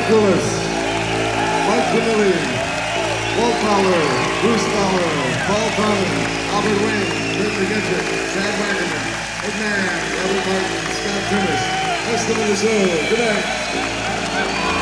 Lewis, Mike Camilli, Walt Fowler, Bruce Fowler, Paul Carlin, Albert Wayne, Kurt McGinty, Chad Wagner, Ed Mann, Robert Martin, Scott Curtis. Nice to meet you. Good night.